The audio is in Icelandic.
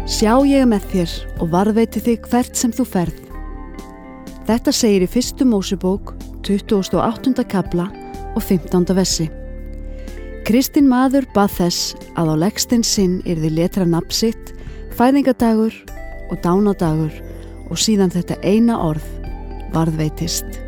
Sjá ég með þér og varðveiti þig hvert sem þú ferð. Þetta segir í 1. Mósebók, 28. kafla og 15. versi. Kristinn maður bað þess að á legstein sinn yrði letrað nafn sitt, fæðingadagur og dánadagur og síðan þetta eina orð varðveitist.